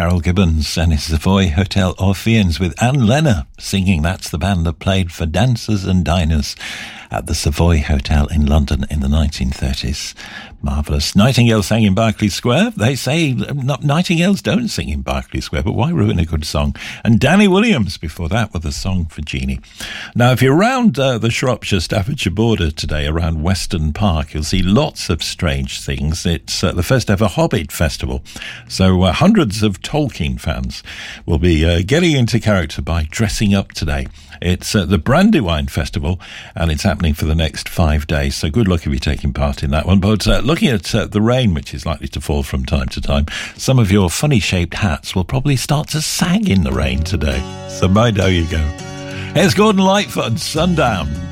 Carol Gibbons and his Savoy Hotel Orpheans with Anne Lenner singing. That's the band that played for dancers and diners at the Savoy Hotel in London in the 1930s. Marvellous. Nightingale sang in Berkeley Square. They say nightingales don't sing in Berkeley Square, but why ruin a good song? And Danny Williams before that with a song for Jeannie. Now, if you're around the Shropshire-Staffordshire border today, around Weston Park, you'll see lots of strange things. It's the first ever Hobbit Festival. So hundreds of Tolkien fans will be getting into character by dressing up today. It's the Brandywine Festival, and it's happening for the next 5 days. So good luck if you're taking part in that one. But looking at the rain, which is likely to fall from time to time, some of your funny-shaped hats will probably start to sag in the rain today. So mind how you go. Here's Gordon Lightfoot, Sundown.